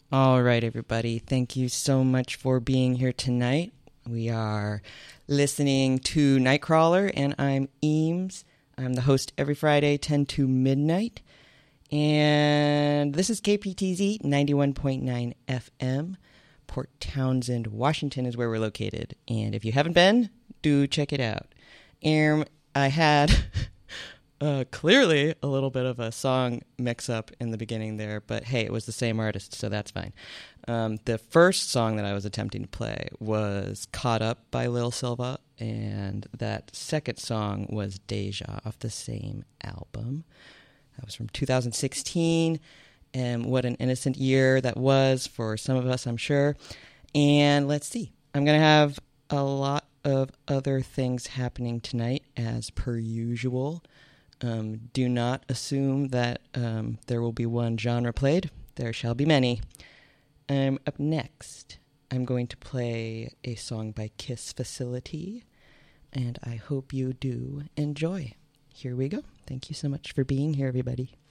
All right, everybody. Thank you so much for being here tonight. We are listening to Nightcrawler, and I'm Eames. I'm the host every Friday, 10 to midnight. And this is KPTZ 91.9 FM. Port Townsend, Washington is where we're located. And if you haven't been, do check it out. I had clearly a little bit of a song mix-up in the beginning there, but hey, it was the same artist, so that's fine. The first song that I was attempting to play was Caught Up by Lil Silva, and that second song was Deja off the same album. That was from 2016, and what an innocent year that was for some of us, I'm sure. And let's see. I'm going to have a lot of other things happening tonight, as per usual. Do not assume that there will be one genre played. There shall be many. Up next, I'm going to play a song by Kiss Facility, and I hope you do enjoy. Here we go. Thank you so much for being here, everybody.